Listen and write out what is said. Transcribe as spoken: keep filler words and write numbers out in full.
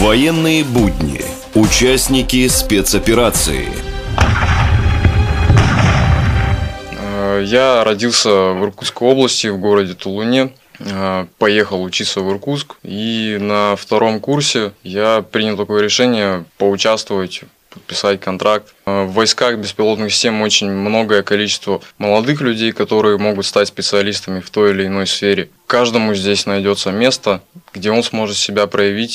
Военные будни. Участники спецоперации. Я родился в Иркутской области, в городе Тулуне. Поехал учиться в Иркутск. И на втором курсе я принял такое решение поучаствовать, подписать контракт. В войсках беспилотных систем очень многое количество молодых людей, которые могут стать специалистами в той или иной сфере. Каждому здесь найдется место, где он сможет себя проявить